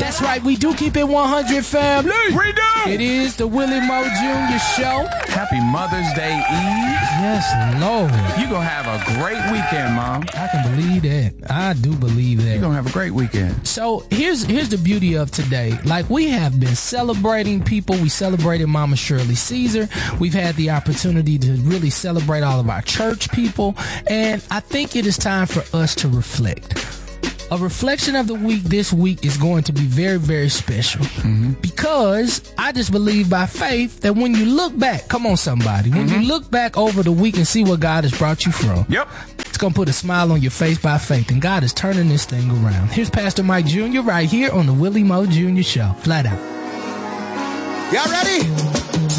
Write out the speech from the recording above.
That's right, we do keep it 100, family. We do. It is the Willie Mo Jr. Show. Happy Mother's Day Eve. Yes, Lord. You're going to have a great weekend, Mom. I can believe that. I do believe that. You're going to have a great weekend. So here's the beauty of today. Like, we have been celebrating people. We celebrated Mama Shirley Caesar. We've had the opportunity to really celebrate all of our church people. And I think it is time for us to reflect. A reflection of the week this week is going to be very, very special because I just believe by faith that when you look back, come on somebody, when you look back over the week and see what God has brought you from, it's going to put a smile on your face by faith, and God is turning this thing around. Here's Pastor Mike Jr. right here on the Willie Mo Jr. Show. Flat out. Y'all ready?